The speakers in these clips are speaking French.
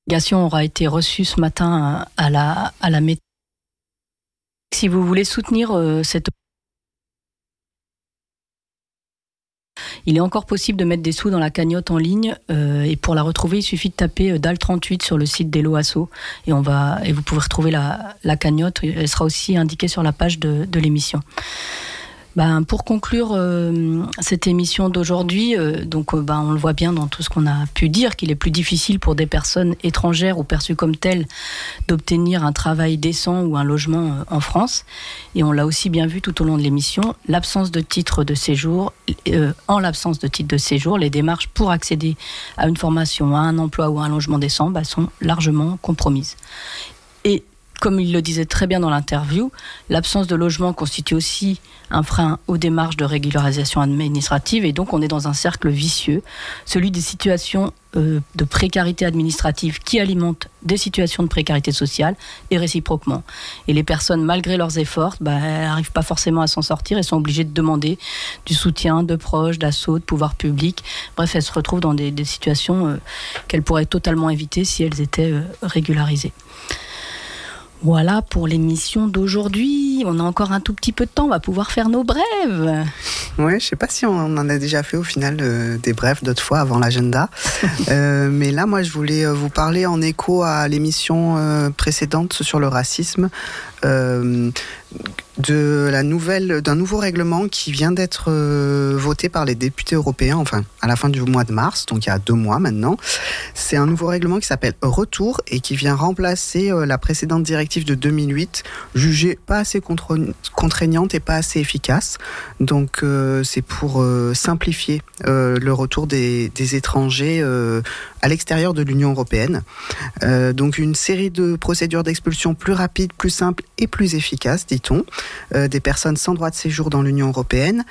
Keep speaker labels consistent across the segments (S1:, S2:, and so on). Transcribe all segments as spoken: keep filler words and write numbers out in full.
S1: délégation aura été reçue ce matin à la, à la météo. Si vous voulez soutenir euh, cette il est encore possible de mettre des sous dans la cagnotte en ligne euh, et pour la retrouver, il suffit de taper euh, D A L trente-huit sur le site d'Hello Asso et, on va, et vous pouvez retrouver la, la cagnotte. Elle sera aussi indiquée sur la page de, de l'émission. Ben, pour conclure euh, cette émission d'aujourd'hui, euh, donc, euh, ben, on le voit bien dans tout ce qu'on a pu dire, qu'il est plus difficile pour des personnes étrangères ou perçues comme telles d'obtenir un travail décent ou un logement euh, en France. Et on l'a aussi bien vu tout au long de l'émission, l'absence de titre de séjour, euh, en l'absence de titre de séjour, les démarches pour accéder à une formation, à un emploi ou à un logement décent ben, sont largement compromises. Et comme il le disait très bien dans l'interview, l'absence de logement constitue aussi un frein aux démarches de régularisation administrative et donc on est dans un cercle vicieux, celui des situations euh, de précarité administrative qui alimentent des situations de précarité sociale et réciproquement. Et les personnes, malgré leurs efforts, bah, elles n'arrivent pas forcément à s'en sortir et sont obligées de demander du soutien de proches, d'assauts, de pouvoirs publics. Bref, elles se retrouvent dans des, des situations euh, qu'elles pourraient totalement éviter si elles étaient euh, régularisées. Voilà pour l'émission d'aujourd'hui. On a encore un tout petit peu de temps, on va pouvoir faire nos brèves.
S2: Oui, je ne sais pas si on en a déjà fait au final euh, des brèves d'autres fois avant l'agenda. euh, mais là, moi, je voulais vous parler en écho à l'émission euh, précédente sur le racisme. Euh, de la nouvelle, d'un nouveau règlement qui vient d'être euh, voté par les députés européens, enfin à la fin du mois de mars, donc il y a deux mois maintenant. C'est un nouveau règlement qui s'appelle Retour et qui vient remplacer euh, la précédente directive de deux mille huit, jugée pas assez contre, contraignante et pas assez efficace. Donc euh, c'est pour euh, simplifier euh, le retour des, des étrangers euh, à l'extérieur de l'Union européenne. Euh, donc une série de procédures d'expulsion plus rapides, plus simples et plus efficaces, dit-on. Euh, des personnes sans droit de séjour dans l'Union européenne.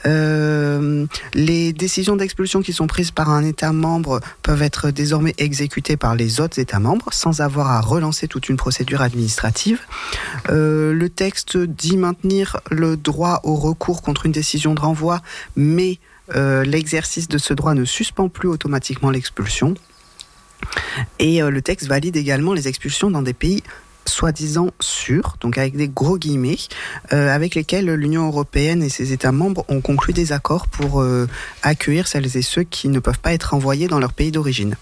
S2: Euh, les décisions d'expulsion qui sont prises par un État membre peuvent être désormais exécutées par les autres États membres sans avoir à relancer toute une procédure administrative. Euh, le texte dit maintenir le droit au recours contre une décision de renvoi, mais euh, l'exercice de ce droit ne suspend plus automatiquement l'expulsion. Et euh, le texte valide également les expulsions dans des pays soi-disant sûrs, donc avec des gros guillemets, euh, avec lesquels l'Union européenne et ses États membres ont conclu des accords pour euh, accueillir celles et ceux qui ne peuvent pas être envoyés dans leur pays d'origine.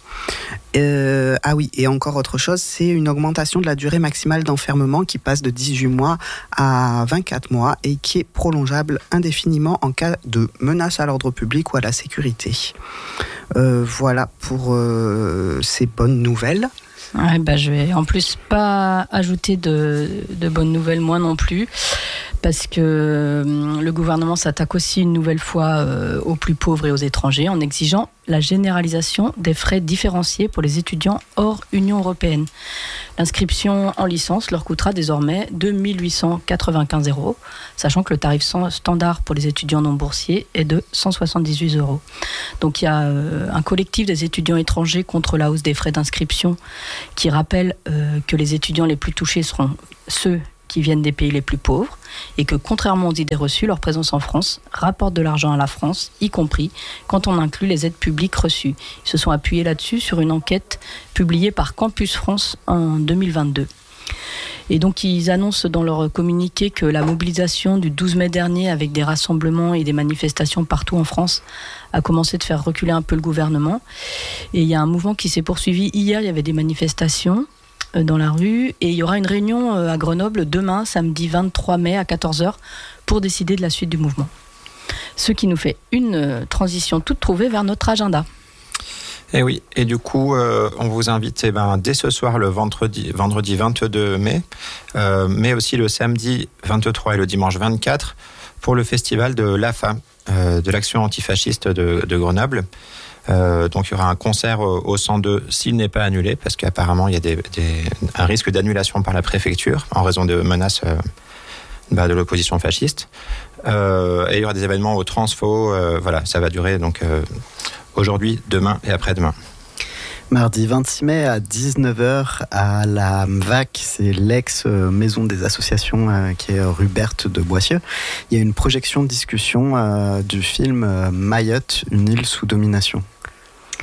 S2: Euh, ah oui, et encore autre chose, c'est une augmentation de la durée maximale d'enfermement qui passe de dix-huit mois à vingt-quatre mois et qui est prolongeable indéfiniment en cas de menace à l'ordre public ou à la sécurité. Euh, voilà pour euh, ces bonnes nouvelles.
S1: Ouais, bah, je vais en plus pas ajouter de, de bonnes nouvelles, moi non plus, parce que euh, le gouvernement s'attaque aussi une nouvelle fois euh, aux plus pauvres et aux étrangers en exigeant la généralisation des frais différenciés pour les étudiants hors Union européenne. L'inscription en licence leur coûtera désormais deux mille huit cent quatre-vingt-quinze euros, sachant que le tarif standard pour les étudiants non boursiers est de cent soixante-dix-huit euros. Donc il y a euh, un collectif des étudiants étrangers contre la hausse des frais d'inscription qui rappelle euh, que les étudiants les plus touchés seront ceux qui viennent des pays les plus pauvres et que, contrairement aux idées reçues, leur présence en France rapporte de l'argent à la France, y compris quand on inclut les aides publiques reçues. Ils se sont appuyés là-dessus sur une enquête publiée par Campus France en deux mille vingt-deux. Et donc, ils annoncent dans leur communiqué que la mobilisation du douze mai dernier, avec des rassemblements et des manifestations partout en France, a commencé de faire reculer un peu le gouvernement. Et il y a un mouvement qui s'est poursuivi. Hier, il y avait des manifestations dans la rue et il y aura une réunion à Grenoble demain, samedi vingt-trois mai à quatorze heures pour décider de la suite du mouvement. Ce qui nous fait une transition toute trouvée vers notre agenda.
S3: Et oui, et du coup, euh, on vous invite eh ben, dès ce soir, le vendredi, vendredi vingt-deux mai, euh, mais aussi le samedi vingt-trois et le dimanche vingt-quatre, pour le festival de l'A F A, euh, de l'Action antifasciste de, de Grenoble. Euh, donc il y aura un concert au, au cent deux s'il n'est pas annulé, parce qu'apparemment il y a des, des, un risque d'annulation par la préfecture en raison de menaces euh, bah, de l'opposition fasciste. Euh, et il y aura des événements au Transfo, euh, voilà, ça va durer donc euh, aujourd'hui, demain et après-demain.
S2: Mardi vingt-six mai à dix-neuf heures à la M V A C, c'est l'ex-maison des associations euh, qui est rue Berthe de Boissieu. Il y a une projection de discussion euh, du film euh, Mayotte, une île sous domination.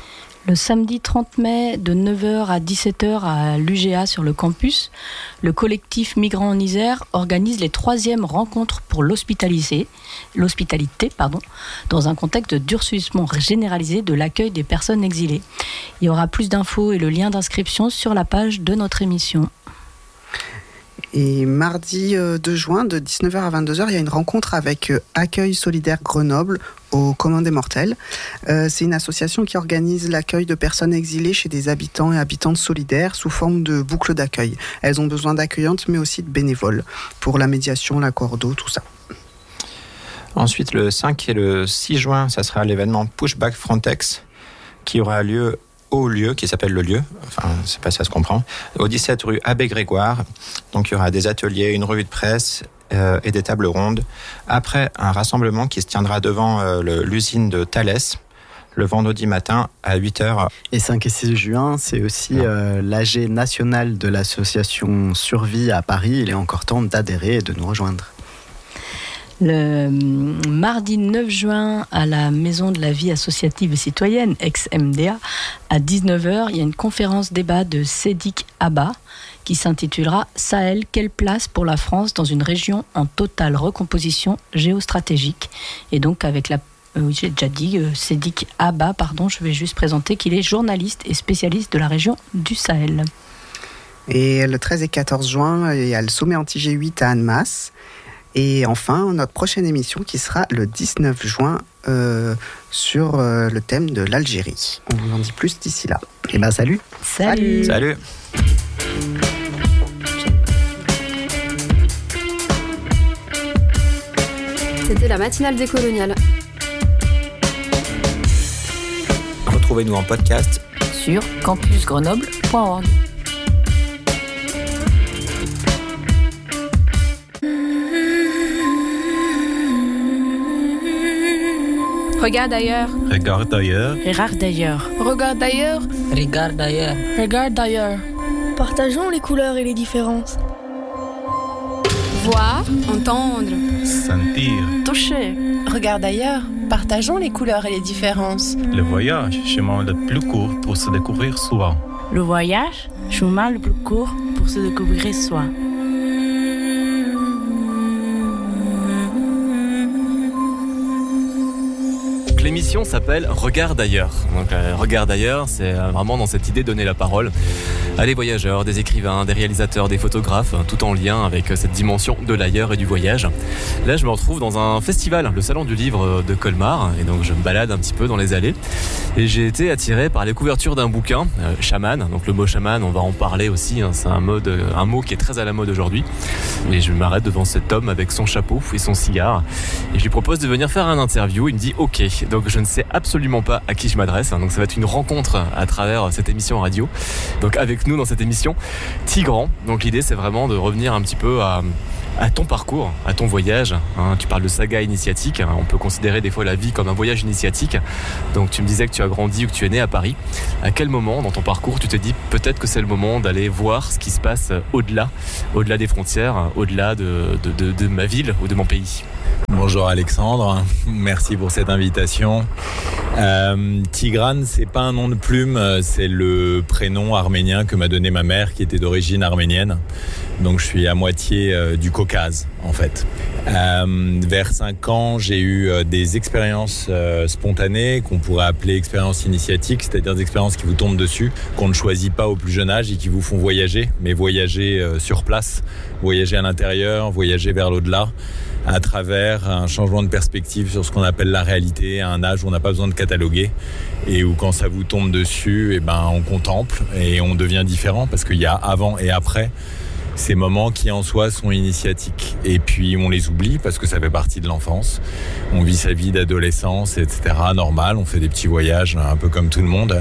S1: Le samedi trente mai, de neuf heures à dix-sept heures à l'U G A sur le campus, le collectif Migrants en Isère organise les troisièmes rencontres pour l'hospitalité, l'hospitalité pardon, dans un contexte de durcissement généralisé de l'accueil des personnes exilées. Il y aura plus d'infos et le lien d'inscription sur la page de notre émission.
S2: Et mardi deux juin, de dix-neuf heures à vingt-deux heures, il y a une rencontre avec Accueil Solidaire Grenoble au Commun des Mortels. Euh, c'est une association qui organise l'accueil de personnes exilées chez des habitants et habitantes solidaires sous forme de boucle d'accueil. Elles ont besoin d'accueillantes, mais aussi de bénévoles pour la médiation, la cordo, tout ça.
S3: Ensuite, le cinq et le six juin, ça sera l'événement Pushback Frontex qui aura lieu au lieu, qui s'appelle le lieu, enfin, c'est pas ça se comprend, au dix-sept rue Abbé Grégoire. Donc, il y aura des ateliers, une revue de presse euh, et des tables rondes. Après, un rassemblement qui se tiendra devant euh, le, l'usine de Thales le vendredi matin à huit heures.
S4: Et cinq et six juin, c'est aussi euh, l'A G national de l'association Survie à Paris. Il est encore temps d'adhérer et de nous rejoindre.
S1: Le mardi neuf juin, à la Maison de la Vie Associative et Citoyenne, ex-M D A, à dix-neuf heures, il y a une conférence débat de Sédic Abba qui s'intitulera « Sahel, quelle place pour la France dans une région en totale recomposition géostratégique ?» Et donc avec la euh, oui, j'ai déjà dit, euh, Sédic Abba, pardon, je vais juste présenter qu'il est journaliste et spécialiste de la région du Sahel.
S2: Et le treize et quatorze juin, il y a le sommet anti-G huit à Annemasse. Et enfin, notre prochaine émission qui sera le dix-neuf juin euh, sur euh, le thème de l'Algérie. On vous en dit plus d'ici là.
S4: Et ben salut.
S1: Salut.
S3: Salut.
S5: C'était la matinale décoloniale.
S3: Retrouvez-nous en podcast
S1: sur campus grenoble point org.
S6: Regarde ailleurs.
S7: Regarde ailleurs.
S6: Regarde ailleurs.
S8: Regarde ailleurs.
S6: Regarde ailleurs.
S8: Regarde ailleurs. Partageons les couleurs et les différences.
S5: Voir, entendre,
S7: Sentir.
S6: Toucher. Regarde ailleurs. Partageons les couleurs et les différences.
S7: Le voyage, chemin le plus court pour se découvrir soi.
S6: Le voyage, chemin le plus court pour se découvrir soi.
S9: L'émission s'appelle Regarde ailleurs. Donc, euh, Regarde ailleurs, c'est vraiment dans cette idée de donner la parole à des voyageurs, des écrivains, des réalisateurs, des photographes, tout en lien avec cette dimension de l'ailleurs et du voyage. Là, je me retrouve dans un festival, le Salon du Livre de Colmar, et donc je me balade un petit peu dans les allées. Et j'ai été attiré par les couvertures d'un bouquin, euh, chaman. Donc le mot chaman, on va en parler aussi. Hein, c'est un, mode, un mot qui est très à la mode aujourd'hui. Et je m'arrête devant cet homme avec son chapeau et son cigare, et je lui propose de venir faire un interview. Il me dit OK. Donc je ne sais absolument pas à qui je m'adresse. Donc ça va être une rencontre à travers cette émission radio. Donc avec nous dans cette émission, Tigran. Donc l'idée, c'est vraiment de revenir un petit peu à, à ton parcours, à ton voyage. Hein, tu parles de saga initiatique. On peut considérer des fois la vie comme un voyage initiatique. Donc tu me disais que tu as grandi ou que tu es né à Paris. À quel moment dans ton parcours tu te dis peut-être que c'est le moment d'aller voir ce qui se passe au-delà, au-delà des frontières, au-delà de, de, de, de ma ville ou de mon pays?
S10: Bonjour Alexandre, merci pour cette invitation. Euh, Tigran, c'est pas un nom de plume, c'est le prénom arménien que m'a donné ma mère qui était d'origine arménienne. Donc je suis à moitié euh, du Caucase en fait. Euh, vers cinq ans, j'ai eu euh, des expériences euh, spontanées qu'on pourrait appeler expériences initiatiques, c'est-à-dire des expériences qui vous tombent dessus, qu'on ne choisit pas au plus jeune âge et qui vous font voyager, mais voyager euh, sur place, voyager à l'intérieur, voyager vers l'au-delà, à travers un changement de perspective sur ce qu'on appelle la réalité, à un âge où on n'a pas besoin de cataloguer et où quand ça vous tombe dessus, eh ben, on contemple et on devient différent parce qu'il y a avant et après ces moments qui en soi sont initiatiques. Et puis on les oublie parce que ça fait partie de l'enfance. On vit sa vie d'adolescence, et cetera. Normal, on fait des petits voyages un peu comme tout le monde.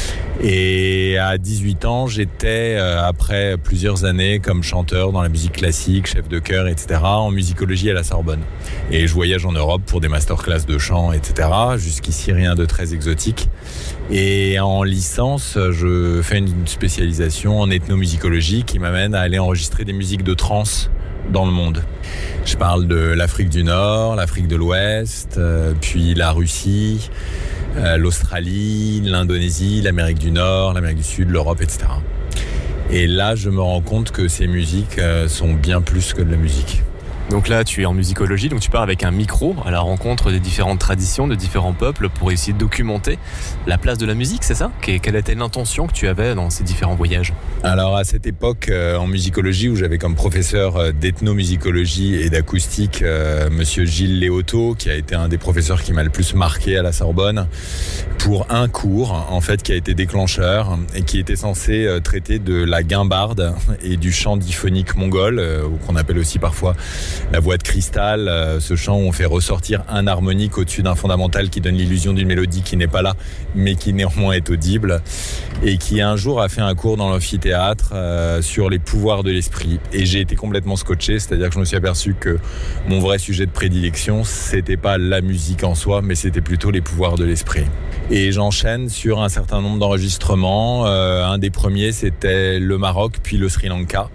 S10: Et à dix-huit ans, j'étais, euh, après plusieurs années comme chanteur dans la musique classique, chef de chœur, et cetera, en musicologie à la Sorbonne. Et je voyage en Europe pour des masterclass de chant, et cetera. Jusqu'ici, rien de très exotique. Et en licence, je fais une spécialisation en ethnomusicologie qui m'amène à aller enregistrer des musiques de trance dans le monde. Je parle de l'Afrique du Nord, l'Afrique de l'Ouest, euh, puis la Russie, euh, l'Australie, l'Indonésie, l'Amérique du Nord, l'Amérique du Sud, l'Europe, et cetera. Et là, je me rends compte que ces musiques euh, sont bien plus que de la musique.
S9: Donc là, tu es en musicologie, donc tu pars avec un micro à la rencontre des différentes traditions, de différents peuples pour essayer de documenter la place de la musique, c'est ça ? Quelle était l'intention que tu avais dans ces différents voyages ?
S10: Alors à cette époque, euh, en musicologie, où j'avais comme professeur euh, d'ethnomusicologie et d'acoustique euh, Monsieur Gilles Léoto, qui a été un des professeurs qui m'a le plus marqué à la Sorbonne, pour un cours en fait qui a été déclencheur et qui était censé euh, traiter de la guimbarde et du chant diphonique mongol, euh, qu'on appelle aussi parfois la voix de cristal, euh, ce chant où on fait ressortir un harmonique au-dessus d'un fondamental qui donne l'illusion d'une mélodie qui n'est pas là, mais qui néanmoins est audible, et qui un jour a fait un cours dans l'amphithéâtre euh, sur les pouvoirs de l'esprit. Et j'ai été complètement scotché, c'est-à-dire que je me suis aperçu que mon vrai sujet de prédilection, c'était pas la musique en soi, mais c'était plutôt les pouvoirs de l'esprit. Et j'enchaîne sur un certain nombre d'enregistrements. Euh, un des premiers, c'était le Maroc, puis le Sri Lanka.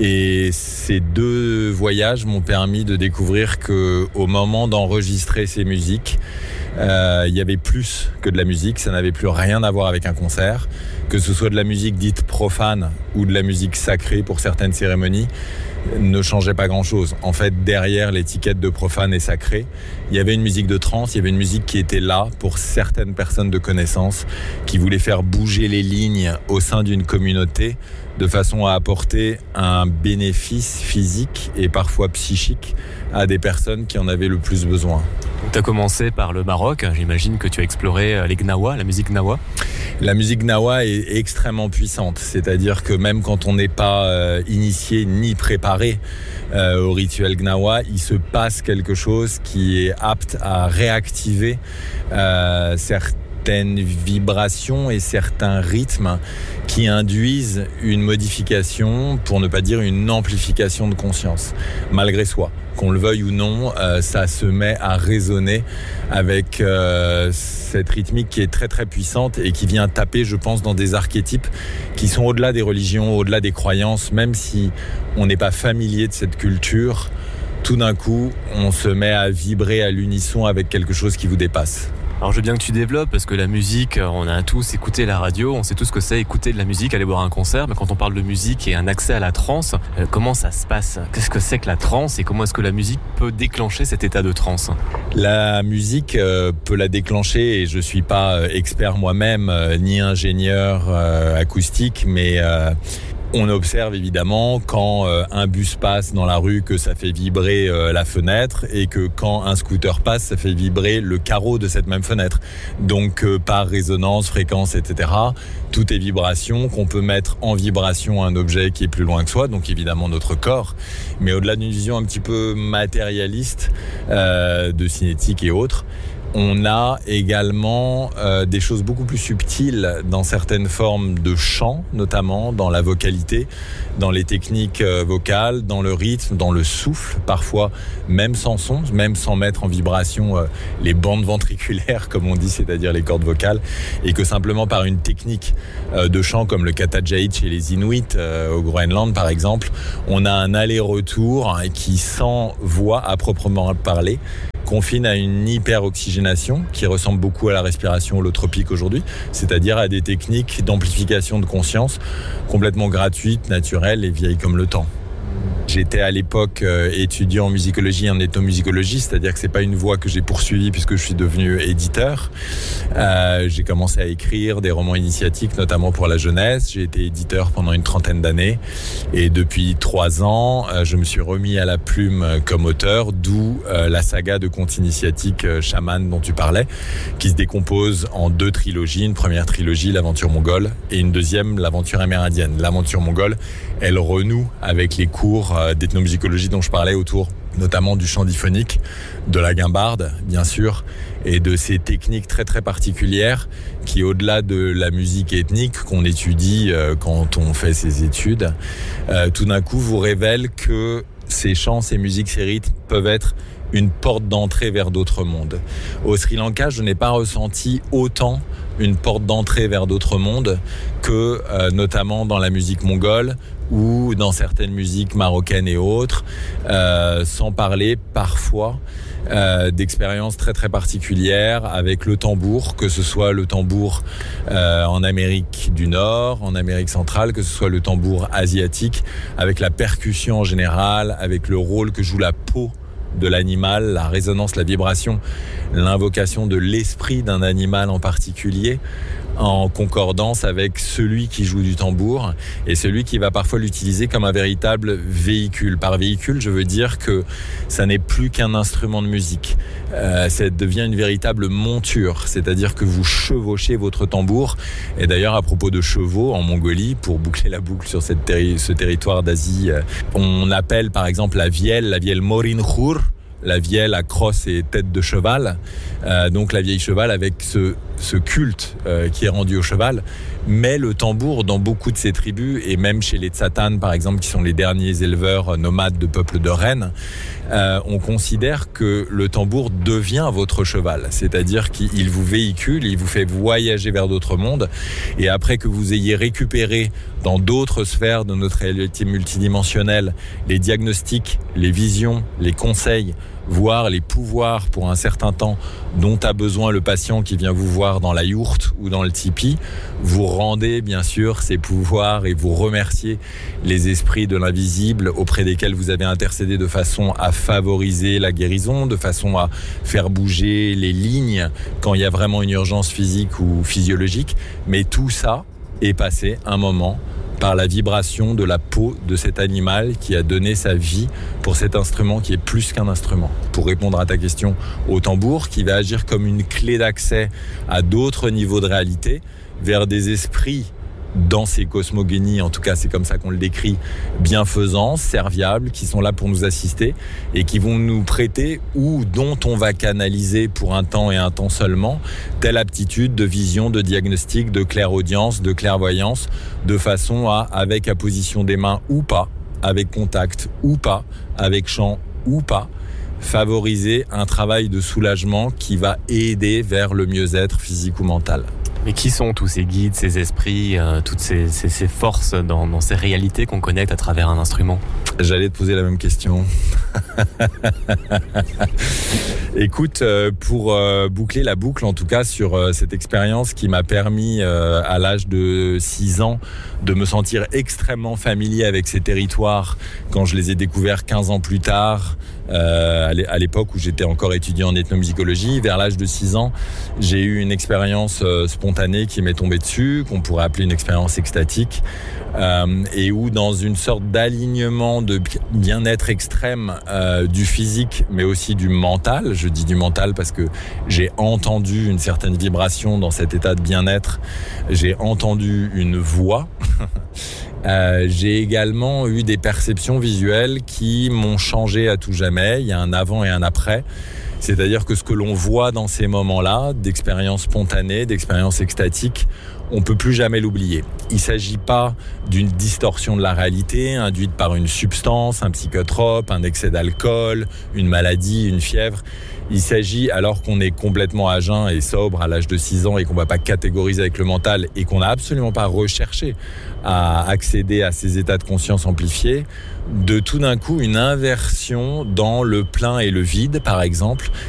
S10: Et ces deux voyages m'ont permis de découvrir qu'au moment d'enregistrer ces musiques, euh, il y avait plus que de la musique, ça n'avait plus rien à voir avec un concert, que ce soit de la musique dite profane ou de la musique sacrée pour certaines cérémonies, ne changeait pas grand-chose. En fait, derrière l'étiquette de profane et sacré, il y avait une musique de trance, il y avait une musique qui était là pour certaines personnes de connaissance, qui voulaient faire bouger les lignes au sein d'une communauté de façon à apporter un bénéfice physique et parfois psychique à des personnes qui en avaient le plus besoin.
S9: Tu as commencé par le Maroc, j'imagine que tu as exploré les gnawa, la musique gnawa.
S10: La musique gnawa est extrêmement puissante, c'est-à-dire que même quand on n'est pas euh, initié ni préparé euh, au rituel gnawa, il se passe quelque chose qui est apte à réactiver euh, certaines vibrations et certains rythmes qui induisent une modification, pour ne pas dire une amplification de conscience, malgré soi. Qu'on le veuille ou non, euh, ça se met à résonner avec euh, cette rythmique qui est très très puissante et qui vient taper, je pense, dans des archétypes qui sont au-delà des religions, au-delà des croyances. Même si on n'est pas familier de cette culture, tout d'un coup, on se met à vibrer à l'unisson avec quelque chose qui vous dépasse.
S9: Alors je veux bien que tu développes, parce que la musique, on a tous écouté la radio, on sait tous ce que c'est écouter de la musique, aller boire un concert, mais quand on parle de musique et un accès à la transe, euh, comment ça se passe ? Qu'est-ce que c'est que la transe et comment est-ce que la musique peut déclencher cet état de transe ?
S10: La musique euh, peut la déclencher, et je suis pas euh, expert moi-même, euh, ni ingénieur euh, acoustique, mais... Euh, On observe évidemment quand euh, un bus passe dans la rue que ça fait vibrer euh, la fenêtre, et que quand un scooter passe, ça fait vibrer le carreau de cette même fenêtre. Donc euh, par résonance, fréquence, et cetera, tout est vibration, qu'on peut mettre en vibration un objet qui est plus loin que soi, donc évidemment notre corps. Mais au-delà d'une vision un petit peu matérialiste euh, de cinétique et autres, on a également euh, des choses beaucoup plus subtiles dans certaines formes de chant, notamment dans la vocalité, dans les techniques euh, vocales, dans le rythme, dans le souffle, parfois même sans son, même sans mettre en vibration euh, les bandes ventriculaires, comme on dit, c'est-à-dire les cordes vocales, et que simplement par une technique euh, de chant comme le Katajaït chez les Inuits euh, au Groenland par exemple, on a un aller-retour hein, qui, sans voix à proprement parler, confine à une hyperoxygénation qui ressemble beaucoup à la respiration holotropique aujourd'hui, c'est-à-dire à des techniques d'amplification de conscience complètement gratuites, naturelles et vieilles comme le temps. J'étais à l'époque euh, étudiant en musicologie et en ethnomusicologie, c'est-à-dire que c'est pas une voie que j'ai poursuivie puisque je suis devenu éditeur. Euh, j'ai commencé à écrire des romans initiatiques, notamment pour la jeunesse. J'ai été éditeur pendant une trentaine d'années, et depuis trois ans, euh, je me suis remis à la plume comme auteur, d'où euh, la saga de contes initiatiques euh, Chaman dont tu parlais, qui se décompose en deux trilogies. Une première trilogie, l'aventure mongole, et une deuxième, l'aventure amérindienne. L'aventure mongole, elle renoue avec les cours d'ethnomusicologie dont je parlais, autour notamment du chant diphonique, de la guimbarde bien sûr, et de ces techniques très très particulières qui, au-delà de la musique ethnique qu'on étudie euh, quand on fait ses études, euh, tout d'un coup vous révèlent que ces chants, ces musiques, ces rythmes peuvent être une porte d'entrée vers d'autres mondes. Au Sri Lanka, je n'ai pas ressenti autant une porte d'entrée vers d'autres mondes que euh, notamment dans la musique mongole ou dans certaines musiques marocaines et autres, euh, sans parler parfois euh, d'expériences très très particulières avec le tambour, que ce soit le tambour euh, en Amérique du Nord, en Amérique centrale, que ce soit le tambour asiatique, avec la percussion en général, avec le rôle que joue la peau de l'animal, la résonance, la vibration, l'invocation de l'esprit d'un animal en particulier, en concordance avec celui qui joue du tambour et celui qui va parfois l'utiliser comme un véritable véhicule. Par véhicule, je veux dire que ça n'est plus qu'un instrument de musique. Euh, ça devient une véritable monture, c'est-à-dire que vous chevauchez votre tambour. Et d'ailleurs, à propos de chevaux, en Mongolie, pour boucler la boucle sur cette terri- ce territoire d'Asie, euh, on appelle par exemple la vielle, la vielle Morinkhur, la vielle à crosse et tête de cheval, euh, donc la vieille cheval avec ce, ce culte euh, qui est rendu au cheval. Mais le tambour, dans beaucoup de ces tribus, et même chez les Tsatanes par exemple, qui sont les derniers éleveurs nomades de peuples de rennes, euh, on considère que le tambour devient votre cheval, c'est-à-dire qu'il vous véhicule, il vous fait voyager vers d'autres mondes, et après que vous ayez récupéré dans d'autres sphères de notre réalité multidimensionnelle les diagnostics, les visions, les conseils, voire les pouvoirs pour un certain temps dont a besoin le patient qui vient vous voir dans la yourte ou dans le tipi, vous rendez bien sûr ces pouvoirs et vous remerciez les esprits de l'invisible auprès desquels vous avez intercédé de façon à favoriser la guérison, de façon à faire bouger les lignes quand il y a vraiment une urgence physique ou physiologique. Mais tout ça est passé un moment par la vibration de la peau de cet animal qui a donné sa vie pour cet instrument qui est plus qu'un instrument. Pour répondre à ta question, au tambour, qui va agir comme une clé d'accès à d'autres niveaux de réalité, vers des esprits dans ces cosmogonies, en tout cas c'est comme ça qu'on le décrit, bienfaisants, serviables, qui sont là pour nous assister et qui vont nous prêter ou dont on va canaliser pour un temps et un temps seulement telle aptitude de vision, de diagnostic, de clairaudience, de clairvoyance, de façon à, avec apposition des mains ou pas, avec contact ou pas, avec chant ou pas, favoriser un travail de soulagement qui va aider vers le mieux-être physique ou mental.
S9: Mais qui sont tous ces guides, ces esprits, euh, toutes ces, ces, ces forces dans, dans ces réalités qu'on connecte à travers un instrument ?
S10: J'allais te poser la même question. Écoute, euh, pour euh, boucler la boucle, en tout cas, sur euh, cette expérience qui m'a permis, euh, à l'âge de six ans, de me sentir extrêmement familier avec ces territoires quand je les ai découverts quinze ans plus tard, euh, à l'époque où j'étais encore étudiant en ethnomusicologie. Vers l'âge de six ans, j'ai eu une expérience euh, spontanée qui m'est tombée dessus, qu'on pourrait appeler une expérience extatique, euh, et où, dans une sorte d'alignement de bien-être extrême euh, du physique, mais aussi du mental, je dis du mental parce que j'ai entendu une certaine vibration dans cet état de bien-être, j'ai entendu une voix, euh, j'ai également eu des perceptions visuelles qui m'ont changé à tout jamais. Il y a un avant et un après. C'est-à-dire que ce que l'on voit dans ces moments-là, d'expériences spontanées, d'expériences extatiques, on ne peut plus jamais l'oublier. Il ne s'agit pas d'une distorsion de la réalité induite par une substance, un psychotrope, un excès d'alcool, une maladie, une fièvre. Il s'agit, alors qu'on est complètement à jeun et sobre à l'âge de six ans et qu'on ne va pas catégoriser avec le mental et qu'on n'a absolument pas recherché à accéder à ces états de conscience amplifiés, de tout d'un coup une inversion dans le plein et le vide, par exemple,